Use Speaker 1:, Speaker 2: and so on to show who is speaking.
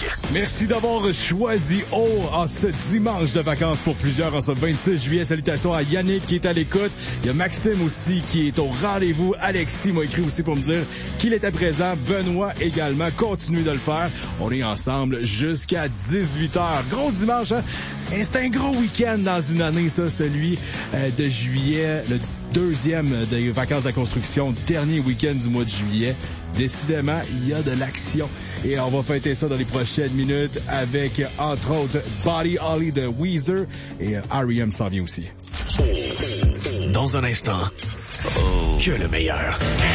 Speaker 1: Merci d'avoir choisi en ce dimanche de vacances pour plusieurs en ce 26 juillet. Salutations à Yannick qui est à l'écoute. Il y a Maxime aussi qui est au rendez-vous. Alexis m'a écrit aussi pour me dire qu'il était présent. Benoît également. Continuez de le faire. On est ensemble jusqu'à 18h. Gros dimanche, hein? Et c'est un gros week-end dans une année, ça, celui de juillet. Le deuxième des vacances de la construction, dernier week-end du mois de juillet. Décidément, il y a de l'action. Et on va fêter ça dans les prochaines minutes avec, entre autres, Buddy Holly de Weezer et R.E.M. s'en vient aussi.
Speaker 2: Dans un instant, que le meilleur.